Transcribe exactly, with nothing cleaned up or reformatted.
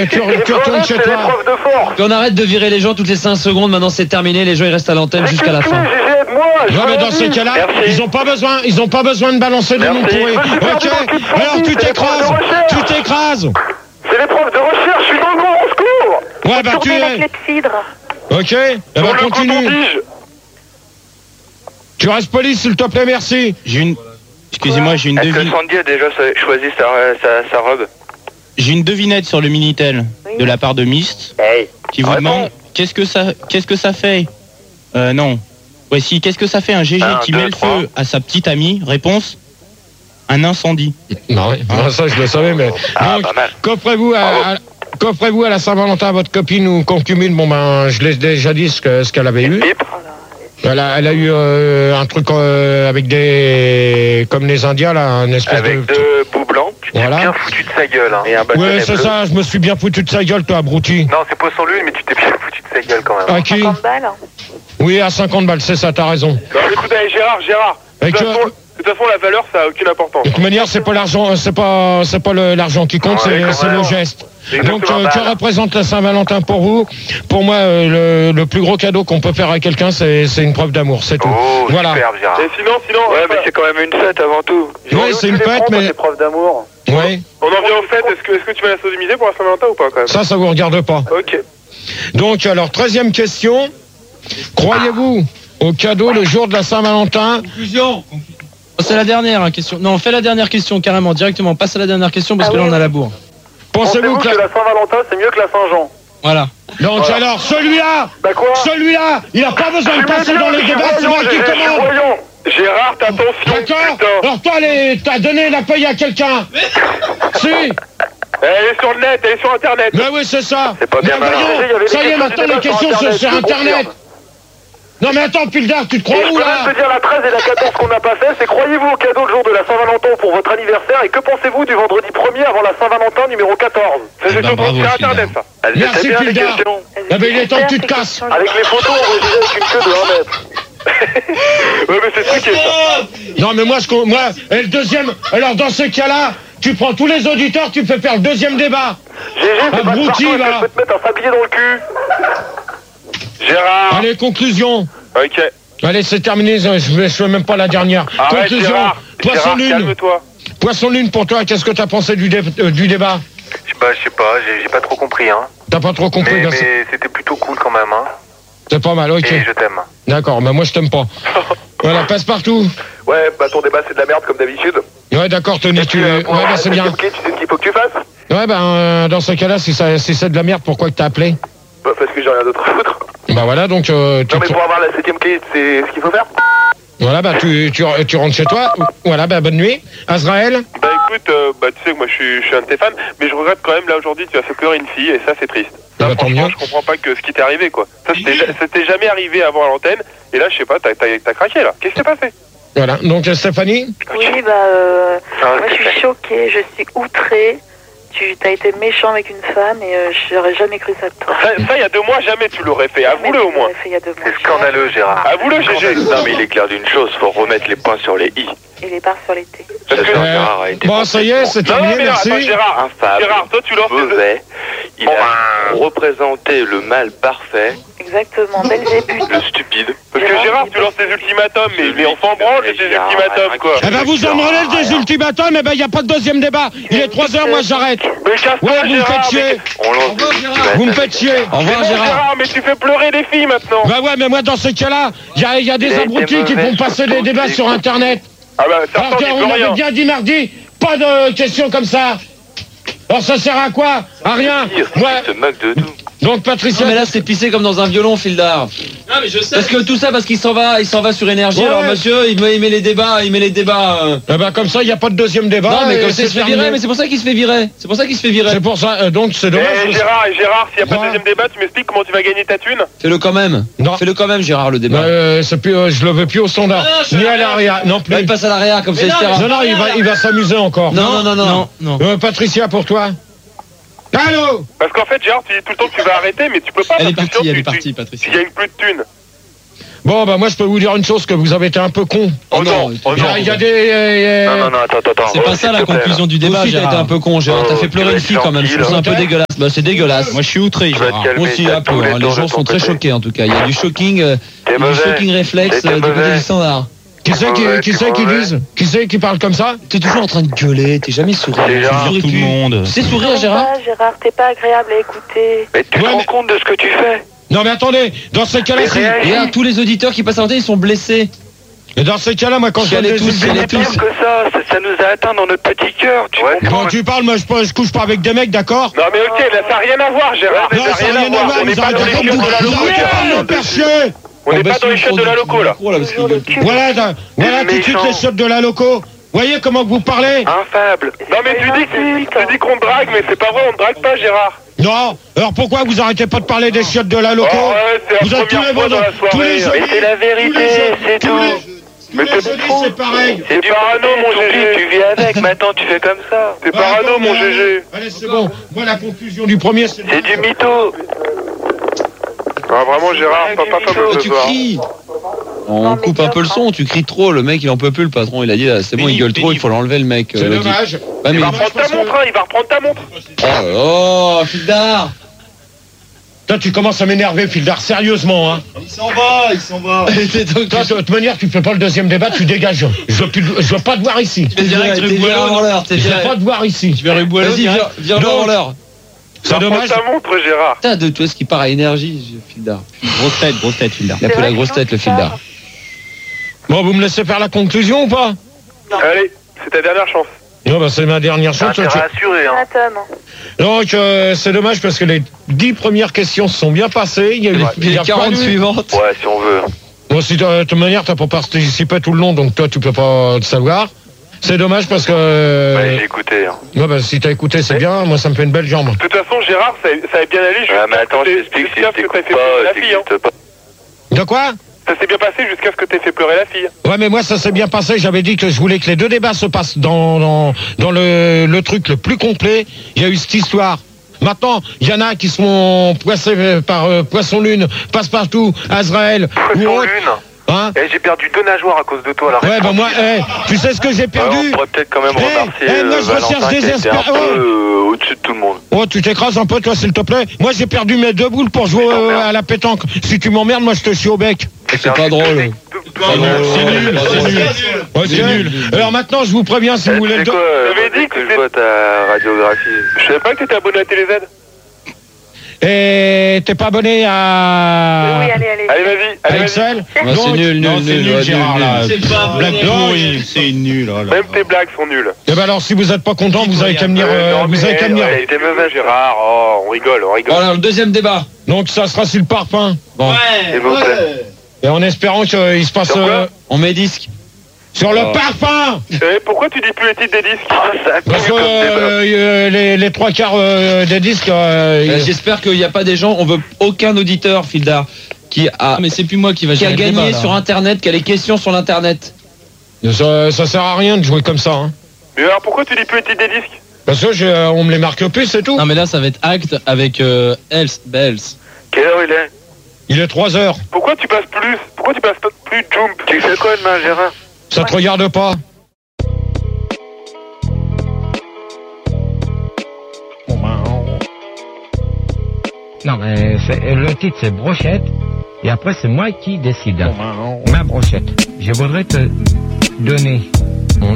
tu, tu retournes chez toi. Puis on arrête de virer les gens toutes les cinq secondes. Maintenant, c'est terminé. Les gens, ils restent à l'antenne jusqu'à la fin. Ouais, mais dans ces cas-là, ils ont pas besoin, ils ont pas besoin de balancer des noms pourris. Ok. Alors tu t'écrases, tu t'écrases. C'est les profs de recherche. Je suis dans le grand au secours. Ouais, bah tu es. Ok. Eh ben continue. Tu restes poli, s'il te plaît, merci. J'ai une. Excusez-moi, j'ai une Est-ce devinette. que Sandy a déjà choisi sa, sa, sa robe? J'ai une devinette sur le Minitel de la part de Myst Hey. qui vous demande qu'est-ce que ça, qu'est-ce que ça fait Euh, non. Voici, qu'est-ce que ça fait un G G Un, qui deux, met le trois. feu à sa petite amie? Réponse un incendie. Non, oui, non, ça je le savais, mais Ah, donc pas mal. qu'offrez-vous à, à- qu'offrez-vous à la Saint-Valentin à votre copine ou concubine? Bon ben, je l'ai déjà dit ce que ce qu'elle avait eu. Pipe. Elle a, elle a eu euh, un truc euh, avec des, comme les Indiens là, un espèce Avec de. deux bouts blancs. Tu t'es Voilà. bien foutu de sa gueule. Hein. Et un bâtonnet Ouais, c'est bleu. ça. Je me suis bien foutu de sa gueule, toi, abruti. Non, c'est pas son lune, mais tu t'es bien foutu de sa gueule quand même. À qui? cinquante balles. Oui, à cinquante balles, c'est ça. T'as raison. Non, écoute, allez, Gérard, Gérard. De Et toute, que- façon, de toute façon, la valeur, ça a aucune importance. De toute manière, c'est pas l'argent, c'est pas, c'est pas le- l'argent qui compte, Ouais, c'est quand c'est même. le geste. Exactement, Donc, euh, que balle. représente la Saint-Valentin pour vous? Pour moi, euh, le, le plus gros cadeau qu'on peut faire à quelqu'un, c'est c'est une preuve d'amour, c'est tout. Oh, Voilà. superbe, Gérard. Et sinon, sinon, Ouais, enfin, mais c'est quand même une fête avant tout. Oui, c'est une fête, mais preuves d'amour. oui, on en vient au fait. Est-ce que, est-ce que tu vas la sodomiser pour la Saint-Valentin ou pas quand même? ça, ça vous regarde pas. Ok. Donc, alors, treizième question. Croyez-vous au cadeau le jour de la Saint-Valentin? Conclusion. C'est la dernière hein, question. Non, fais la dernière question carrément, directement. Passe à la dernière question parce Ah que là oui, on a oui. la bourre. Pensez-vous que la... la Saint-Valentin, c'est mieux que la Saint-Jean? Voilà. Donc, alors, celui-là, Bah quoi? celui-là, il a pas besoin de passer dans les débats, c'est moi qui commande. Gérard, t'attention, D'accord? putain. Alors, toi, les- t'as donné la paye à quelqu'un? Si? Elle est sur le net, elle est sur Internet. Mais oui, c'est ça. C'est pas bien Mais malin. voyons, Il y avait des ça y est, questions maintenant du les débat sur questions sont Internet, sur je te Internet. confirme. Non mais attends, Pildar, tu te Et crois je où peux là? même te dire la treize et la quatorze qu'on n'a pas fait, c'est croyez-vous au cadeau le jour de la Saint-Valentin pour votre anniversaire et que pensez-vous du vendredi premier avant la Saint-Valentin numéro quatorze? Ça, c'est bah, sur bravo, sur Internet, ça. Elles Merci, étaient bien les Pildar. questions. Ah ben il est temps que tu te casses. Avec les photos enregistrées avec une queue de un mètre. Ouais, mais c'est truqué, ça. Non mais moi, je, con- moi, et le deuxième, alors dans ce cas-là, tu prends tous les auditeurs, tu fais faire le deuxième débat. G G, c'est pas de Abruti, partout, est-ce que va. je peux te mettre un sablier dans le cul? Gérard. Allez, conclusion. Ok. Allez, c'est terminé, je je ne fais même pas la dernière. Arrête, conclusion. Gérard. Poisson Gérard, lune. calme-toi. Poisson lune pour toi, qu'est-ce que t'as pensé du, dé- euh, du débat? Bah, je sais pas, j'ai j'ai pas trop compris, hein. T'as pas trop compris, Mais, ben, c'est- mais c'était plutôt cool quand même, hein. c'est pas mal, ok. Et je t'aime. D'accord, mais moi je t'aime pas. Voilà, passe partout. Ouais, bah ton débat c'est de la merde comme d'habitude. Ouais, d'accord, Tony, Et tu... puis, euh, Ouais, pour bah avoir c'est la bien. septième clé, tu sais ce qu'il faut que tu fasses? Ouais, ben, euh, dans ce cas-là, si, ça- si c'est de la merde, pourquoi que t'as appelé? Bah, parce que j'ai rien d'autre à foutre. Bah voilà, donc, euh, tu, Non, mais pour avoir la septième clé, c'est ce qu'il faut faire? voilà, bah tu, tu, tu rentres chez toi. Voilà, bah bonne nuit. Azraël? Bah écoute, euh, bah tu sais que moi je suis, je suis un de tes fans, mais je regrette quand même là aujourd'hui tu as fait pleurer une fille et ça c'est triste. Ah Là, bah, tant franchement, mieux. je comprends pas que ce qui t'est arrivé quoi. Ça c'était ja- c'était jamais arrivé avant à l'antenne et là je sais pas, t'as t'as- t'as craqué là. Qu'est-ce qui s'est passé? Voilà, donc euh, Stéphanie? Oui, bah, euh, Ah, moi je suis choquée, je suis outrée. Tu as été méchant avec une femme et euh, j'aurais jamais cru ça de toi. Ça, ça, il y a deux mois jamais tu l'aurais fait, avoue-le au moins. Tu l'aurais fait il y a deux mois. C'est scandaleux, Gérard. Avoue-le G G. Non, mais il est clair d'une chose, faut remettre les points sur les i. Et les barres sur les T. Parce que... Ouais. Gérard a été Bon, ça y est, c'est Non, non, terminé, mais merci. attends, Gérard, infâme, Gérard, toi tu lances tes... mauvais. Il a représenté le mal parfait, Exactement, Belzébuth. le stupide. Parce que Gérard, tu lances tes ultimatums, mais, mais on s'en branle de tes ultimatums quoi. Eh ben vous en relève des ultimatums, eh ben il n'y a pas de deuxième débat. Il est trois heures, moi j'arrête. Mais casse-toi Ouais, vous me faites Gérard, chier. mais... On lance des ultimatums. Vous me faites chier. Au C'est revoir bon, Gérard. Gérard, mais tu fais pleurer les filles maintenant. Bah ouais, mais moi dans ce cas-là, il y a, y a des Il a été abrutis qui mauvais font passer sur des toutes débats les sur coups. Internet. Ah bah Alors certains n'y qu'on peut avait rien. bien dit mardi, pas de questions comme ça. Alors ça sert à quoi? À rien. Pire, Moi, il se moque de tout. donc Patricia. Non mais là c'est pissé comme dans un violon, Fildar. Non mais je sais. Parce que tout ça parce qu'il s'en va, il s'en va sur énergie. Ouais. Alors monsieur, il met, il met les débats, il met les débats. euh. Eh ben comme ça, il n'y a pas de deuxième débat. non mais et comme ça il c'est se fait terminé. virer, mais c'est pour ça qu'il se fait virer. C'est pour ça qu'il se fait virer. C'est pour ça, euh, donc c'est dommage. Eh Gérard, et Gérard, s'il n'y a pas de Ouais. deuxième débat, tu m'expliques comment tu vas gagner ta thune? Fais-le quand même. Non. Fais-le quand même, Gérard, le débat. Euh, c'est plus, euh, je le veux plus au standard, Ah non, je ni suis à à l'arrière, non plus. Là, il passe à l'arrière comme ça, il se fera. Non, non, il va, il va s'amuser encore. Non, non, non, non. non. Euh, Patricia, pour toi. Allô? Parce qu'en fait, Gérard, tu dis tout le temps que tu vas arrêter, mais tu peux pas. Elle est parce que partie, sinon, elle tu- est partie, tu- Patricia. Tu gagnes plus de thunes. Bon, bah moi je peux vous dire une chose, que vous avez été un peu con. Oh non, oh Il y non. a, il y a des... euh, Non, non, non, attends, attends. C'est pas Oh, ça s'il la te plaît, conclusion là. du débat, Aussi, t'as Gérard. été un peu con, Gérard. Oh, T'as fait tu pleurer vas une être fille quand même. Je trouve ça un peu gentil. dégueulasse. Bah, c'est dégueulasse. Moi, je suis outré, Tu vas te Gérard. calmer. Moi aussi, t'as un peu. tous les hein. Les tours gens de sont ton très côté. choqués en tout cas. Il y a du shocking, euh, T'es il y a du mauvais. shocking réflexe T'es euh, du côté mauvais. du standard. Qui c'est qui, mauvais, qui, t'es c'est qui mauvais. disent Qui c'est qui parle comme ça? T'es toujours en train de gueuler, t'es jamais sourire. C'est Gérard. Tu souris Tout le plus. monde. Tu sais sourire, Comment Gérard? ça, Gérard, t'es pas agréable à écouter. Mais tu te Ouais, rends mais- compte de ce que tu fais? Non mais attendez, dans ces cas-là, Mais si... réagis. Regarde, tous les auditeurs qui passent à l'antenne, ils sont blessés. Et dans ces cas-là, moi quand je Chialez donne des tous, idées- chialez Pire tous. que ça, ça, ça nous a atteint dans notre petit cœur. Tu comprends? Quand tu parles, moi je, je couche pas avec des mecs, d'accord? Non mais ok, là ça n'a rien à voir, Gérard. Non, Ça n'a ça n'a rien à voir. On n'est vous pas dans arrêtez les pas de chiottes de la vous loco. arrêtez pas de me faire chier. On n'est pas dans les chiottes de la loco là. Toujours le cul. Voilà, da- voilà tout de suite méchant. les chiottes de la loco. Voyez comment vous parlez? Infable. Non mais tu dis, que- tu dis qu'on te drague, mais c'est pas vrai, on te drague pas, Gérard. Non. Alors pourquoi vous arrêtez pas de parler des chiottes de la loco? Oh ouais, c'est Vous la êtes tous première les fois dans la vendredis, tous les soirée. jeudis, Mais c'est la vérité, tous les jeudis, c'est tous tout. les- tous Mais les t'es jeudis, fou. c'est pareil. C'est du parano, mon G G. G G. Tu vis avec, maintenant tu fais comme ça. C'est Ah, parano, attends, mon mais G G. Allez, c'est bon. Moi, la conclusion du premier, c'est... C'est du mytho. Ah vraiment, Gérard, pas pas fameux ce Tu soir. cries. On Non, mais coupe un peu le Gérard. son, tu cries trop, le mec il en peut plus, le patron, il a dit là, c'est bon, il Pénible, gueule trop, il faut l'enlever le mec. C'est euh, l'autre, il- dommage. Ouais, mais Il va il- reprendre ta montre, hein, il va reprendre ta montre. Oh, oh, Fildar. Toi, tu commences à m'énerver, Fildar, sérieusement, hein. Il s'en va, il s'en va. Toi, de toute manière, tu fais pas le deuxième débat, tu dégages. Je veux, plus, je veux pas te voir ici. T'es direct, t'es viré avant l'heure, t'es Je veux viré. pas te voir ici. Tu vas Ruboileau, vas-y, viens, viens Donc, avant l'heure. Il va C'est reprendre dommage. ta montre, Gérard. Putain, de toi, ce qui part à énergie, Fildar. Grosse tête, grosse tête, Fildar. Il a C'est pris la vrai grosse que tête, le non, Fildar. Bon, vous me laissez faire la conclusion ou pas? Allez, c'est ta dernière chance. Non, bah, c'est ma dernière T'as chance. intérêt à assurer, hein. Attends. Donc, euh, c'est dommage parce que les dix premières questions se sont bien passées. Il y a eu Les, il y les a pas quarante eu- suivantes. Ouais, si on veut. Bon, si de de toute manière, t'as pas participé tout le long, donc toi, tu peux pas te savoir. C'est dommage parce que... Ouais, Euh, j'ai écouté. Hein. ouais, bah, si t'as écouté, c'est bien. Moi, ça me fait une belle jambe. De toute façon, Gérard, ça, ça a bien allé jusqu'à Ouais, mais attends, ce je que t'aies- t'explique, si jusqu'à je ce que t'aies t'écoute fait pleurer pas, la fille. Hein. t'existes pas. De quoi? Ça s'est bien passé jusqu'à ce que t'aies fait pleurer la fille. Ouais, mais moi, ça s'est bien passé. J'avais dit que je voulais que les deux débats se passent dans, dans, dans le, le truc le plus complet. Il y a eu cette histoire. Maintenant, il y en a qui sont poissés par euh, Poisson Lune, Passe-Partout, Azrael ou Poisson autre. Lune. Hein? Eh, j'ai perdu deux nageoires à cause de toi, là. Ouais, reste bah moi, tranquille. eh, tu sais ce que j'ai Ouais, perdu? on pourrait peut-être quand même Eh, remercier eh, moi, euh, je recherche Valentin des qui était un espoirs. peu Oh. euh, au-dessus de tout le monde. Oh, tu t'écrases un peu, toi, s'il te plaît. Moi, j'ai perdu mes deux boules pour jouer euh, à la pétanque. Si tu m'emmerdes, moi, je te chie au bec. C'est pas drôle. C'est nul, c'est nul. Ok. C'est nul. Alors maintenant, je vous préviens, si Eh, vous tu voulez... sais le- quoi, euh, J'avais vas-y dit que que je c'était- vois ta radiographie. Je savais pas que t'étais abonné à TéléZ. Et t'es pas abonné à... Oui, allez, allez. Allez, vas-y, à allez, vas-y. Excel? Ouais, c'est Donc, nul, nul, non, c'est nul, nul, ouais, Gérard, là. nul. C'est pas Blague pourri, c'est nul. Oh là Même là. tes blagues sont nulles. Eh ben alors, si vous êtes pas content, vous avez qu'à venir... Euh, euh, non, vous avez mais, qu'à venir. ouais, T'es mauvais, Gérard. Oh, on rigole, on rigole. Voilà, le deuxième débat. Donc, ça sera sur le parpaing. Bon, S'il vous plaît. Et en espérant qu'il se passe... Sur quoi euh, on met disque. sur le Oh. parpaing. Eh, pourquoi tu dis plus les titres des disques? Ah, ça a Parce que comme débat. euh, euh, les, les trois quarts euh, des disques... euh, Euh, J'espère qu'il n'y a pas des gens, on veut aucun auditeur, Fildar, qui a, Ah, mais c'est plus moi qui va qui a gérer le gagné débat, là. sur Internet, qui a les questions sur l'Internet. ça, ça sert à rien de jouer comme ça. Hein. Mais alors pourquoi tu dis plus les titres des disques? Parce que j'ai- on me les marque plus, c'est tout. Non, mais là, ça va être Act avec euh, Else, Bells. Quelle heure il est? Il est trois heures. Pourquoi tu passes plus? Pourquoi tu passes pas plus Jump? Tu fais quoi demain, Gérard? Ça te regarde pas. Non, mais c'est- le titre c'est brochette, et après c'est moi qui décide. Ma brochette. Je voudrais te donner